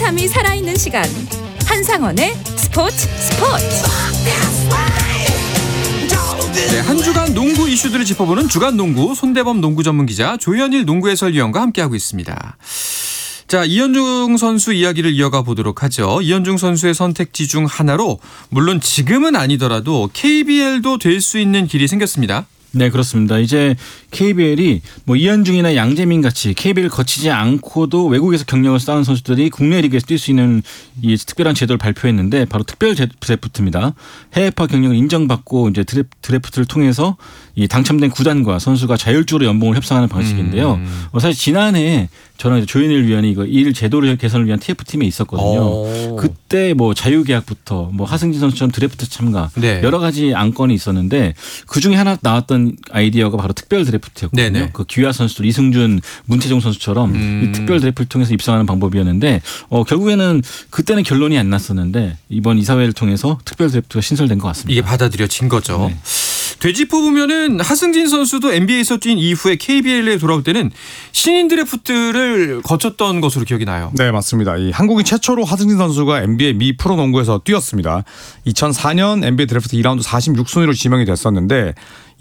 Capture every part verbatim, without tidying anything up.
짜릿함이 살아있는 시간. 한상원의 스포츠 스포츠. 네, 한 주간 농구 이슈들을 짚어보는 주간 농구 손대범 농구 전문 기자 조현일 농구 해설위원과 함께하고 있습니다. 자, 이현중 선수 이야기를 이어가 보도록 하죠. 이현중 선수의 선택지 중 하나로 물론 지금은 아니더라도 케이비엘도 될 수 있는 길이 생겼습니다. 네, 그렇습니다. 이제 케이비엘이 뭐 이현중이나 양재민 같이 케이비엘 거치지 않고도 외국에서 경력을 쌓은 선수들이 국내 리그에서 뛸 수 있는 이 특별한 제도를 발표했는데 바로 특별 드래프트입니다. 해외파 경력을 인정받고 이제 드래프트를 통해서 이 당첨된 구단과 선수가 자율적으로 연봉을 협상하는 방식인데요. 음. 어, 사실 지난해 저는 조현일 위원이 이거 일 제도를 개선을 위한 티에프팀에 있었거든요. 오. 그때 뭐 자유계약부터 뭐 하승진 선수처럼 드래프트 참가 네. 여러 가지 안건이 있었는데 그 중에 하나 나왔던 아이디어가 바로 특별 드래프트였거든요. 네네. 그 귀화 선수들 이승준, 문태종 선수처럼 음. 이 특별 드래프트를 통해서 입성하는 방법이었는데 어, 결국에는 그때는 결론이 안 났었는데 이번 이사회를 통해서 특별 드래프트가 신설된 것 같습니다. 이게 받아들여진 거죠. 네. 되짚어 보면은 하승진 선수도 엔비에이에서 뛴 이후에 케이비엘에 돌아올 때는 신인 드래프트를 거쳤던 것으로 기억이 나요. 네, 맞습니다. 이 한국인 최초로 하승진 선수가 엔비에이 미 프로농구에서 뛰었습니다. 이천사 년 엔비에이 드래프트 이 라운드 사십육 순위로 지명이 됐었는데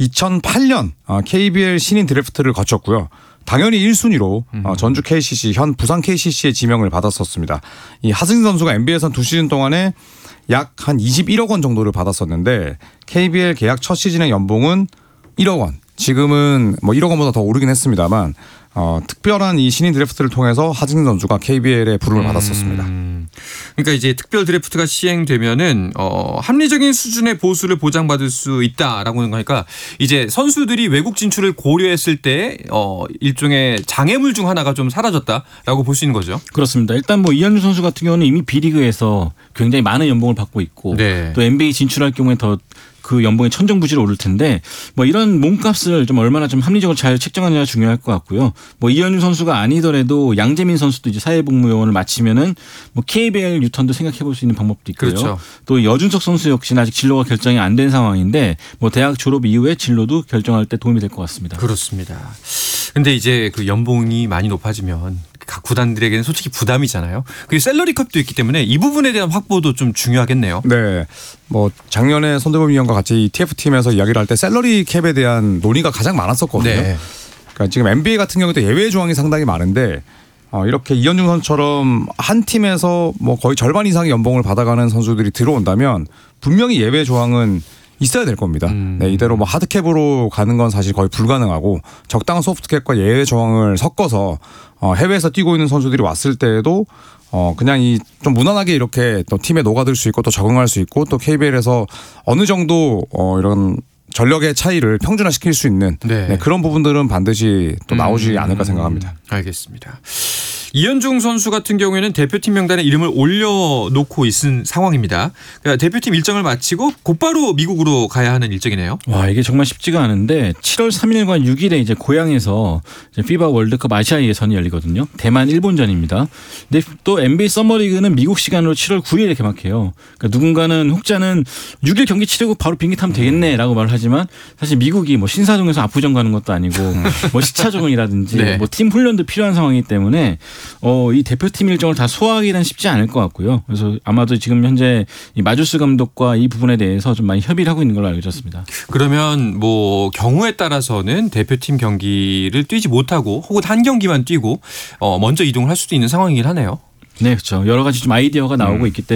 이천팔 년 케이비엘 신인 드래프트를 거쳤고요. 당연히 일 순위로 음. 전주 케이씨씨, 현 부산 케이씨씨의 지명을 받았었습니다. 이 하승진 선수가 엔비에이에서는 두 시즌 동안에 약 한 이십일억 원 정도를 받았었는데 케이비엘 계약 첫 시즌의 연봉은 일억 원. 지금은 뭐 일억 원보다 더 오르긴 했습니다만 어, 특별한 이 신인 드래프트를 통해서 하승진 선수가 케이비엘에 부름을 음. 받았었습니다. 그러니까 이제 특별 드래프트가 시행되면은 어, 합리적인 수준의 보수를 보장받을 수 있다라고 하는 거니까 이제 선수들이 외국 진출을 고려했을 때 어, 일종의 장애물 중 하나가 좀 사라졌다라고 볼 수 있는 거죠. 그렇습니다. 일단 뭐 이현중 선수 같은 경우는 이미 B리그에서 굉장히 많은 연봉을 받고 있고 네. 또 엔비에이 진출할 경우에 더 그 연봉이 천정부지로 오를 텐데 뭐 이런 몸값을 좀 얼마나 좀 합리적으로 잘 책정하느냐가 중요할 것 같고요. 뭐 이현중 선수가 아니더라도 양재민 선수도 이제 사회복무요원을 마치면은 뭐 케이비엘 유턴도 생각해 볼 수 있는 방법도 있고요. 그렇죠. 또 여준석 선수 역시는 아직 진로가 결정이 안 된 상황인데 뭐 대학 졸업 이후에 진로도 결정할 때 도움이 될 것 같습니다. 그렇습니다. 근데 이제 그 연봉이 많이 높아지면 각 구단들에게는 솔직히 부담이잖아요. 그리고 셀러리 컵도 있기 때문에 이 부분에 대한 확보도 좀 중요하겠네요. 네. 뭐 작년에 손대범 위원과 같이 티에프팀에서 이야기를 할 때 셀러리 캡에 대한 논의가 가장 많았었거든요. 네. 그러니까 지금 엔비에이 같은 경우도 예외 조항이 상당히 많은데 어, 이렇게 이현중 선수처럼 한 팀에서 뭐 거의 절반 이상의 연봉을 받아가는 선수들이 들어온다면 분명히 예외 조항은 있어야 될 겁니다. 음. 네, 이대로 뭐 하드캡으로 가는 건 사실 거의 불가능하고 적당한 소프트캡과 예외 조항을 섞어서 어, 해외에서 뛰고 있는 선수들이 왔을 때에도 어, 그냥 이 좀 무난하게 이렇게 또 팀에 녹아들 수 있고 또 적응할 수 있고 또 케이비엘에서 어느 정도 어, 이런 전력의 차이를 평준화시킬 수 있는 네. 네, 그런 부분들은 반드시 또 나오지 음. 않을까 생각합니다. 알겠습니다. 이현중 선수 같은 경우에는 대표팀 명단에 이름을 올려놓고 있는 상황입니다. 그러니까 대표팀 일정을 마치고 곧바로 미국으로 가야 하는 일정이네요. 와, 이게 정말 쉽지가 않은데 칠월 삼일과 육일에 이제 고향에서 이제 피바 월드컵 아시아 예선이 열리거든요. 대만 일본전입니다. 근데 또 엔비에이 서머리그는 미국 시간으로 칠월 구일에 개막해요. 그러니까 누군가는 혹자는 육일 경기 치르고 바로 비행기 타면 되겠네라고 말을 하지만 사실 미국이 뭐 신사동에서 압구정 가는 것도 아니고 뭐 시차 적응이라든지 네. 뭐 팀 훈련도 필요한 상황이기 때문에 어, 이 대표팀 일정을 다 소화하기는 쉽지 않을 것 같고요. 그래서 아마도 지금 현재 이 마주스 감독과 이 부분에 대해서 좀 많이 협의를 하고 있는 걸로 알려졌습니다. 그러면 뭐 경우에 따라서는 대표팀 경기를 뛰지 못하고 혹은 한 경기만 뛰고 어, 먼저 이동을 할 수도 있는 상황이긴 하네요. 네, 그렇죠. 여러 가지 좀 아이디어가 나오고 음. 있기 때문에